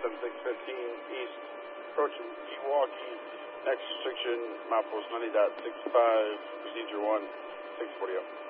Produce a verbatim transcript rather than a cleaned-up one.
six fifteen east, approaching Pewaukee, next restriction, milepost ninety point six five, procedure one, six forty up.